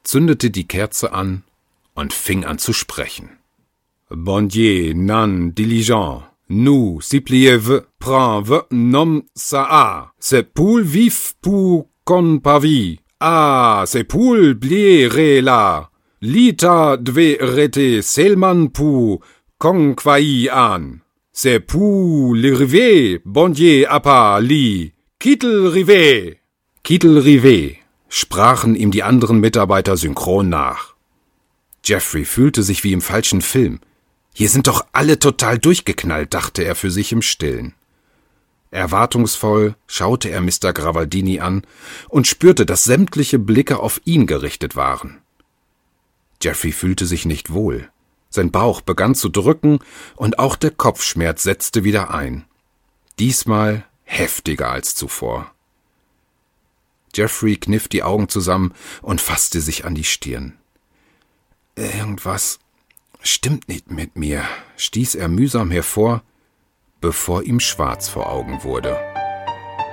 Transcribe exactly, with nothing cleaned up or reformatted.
zündete die Kerze an und fing an zu sprechen. Bon Dieu, nan diligent, nous suppliez-vous, prends nom ça, c'est pour vif pour qu'on pavi, ah, c'est pour bliere la, lita dve rete selman pour conquai an, c'est pour l'rivé, bon Dieu appa li, kittel rivé. Kittel rivé, sprachen ihm die anderen Mitarbeiter synchron nach. Geoffrey fühlte sich wie im falschen Film. Hier sind doch alle total durchgeknallt, dachte er für sich im Stillen. Erwartungsvoll schaute er Mister Gravaldini an und spürte, dass sämtliche Blicke auf ihn gerichtet waren. Geoffrey fühlte sich nicht wohl. Sein Bauch begann zu drücken und auch der Kopfschmerz setzte wieder ein. Diesmal heftiger als zuvor. Geoffrey kniff die Augen zusammen und fasste sich an die Stirn. »Irgendwas stimmt nicht mit mir«, stieß er mühsam hervor, bevor ihm schwarz vor Augen wurde.